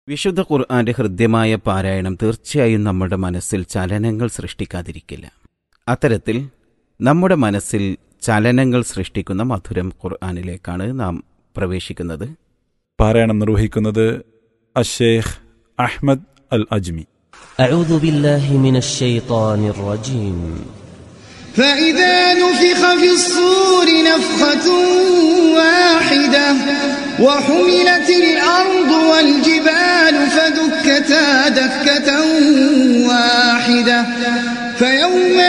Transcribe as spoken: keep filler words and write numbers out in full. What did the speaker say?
വിശുദ്ധ ഖുർആന്റെ ഹൃദ്യമായ പാരായണം തീർച്ചയായും നമ്മുടെ മനസ്സിൽ ചലനങ്ങൾ സൃഷ്ടിക്കാതിരിക്കില്ല. അത്തരത്തിൽ നമ്മുടെ മനസ്സിൽ ചലനങ്ങൾ സൃഷ്ടിക്കുന്ന മധുരം ഖുർആനിലേക്കാണ് നാം പ്രവേശിക്കുന്നത്. പാരായണം നിർവഹിക്കുന്നത് അശ്ശൈഖ് അഹ്മദ് അൽ അജ്മി. أعوذ بالله من الشيطان الرجيم. فإذا نفخ في الصور نفخة واحدة وحملت الأرض والجبال فدكتا دكة واحدة فيوم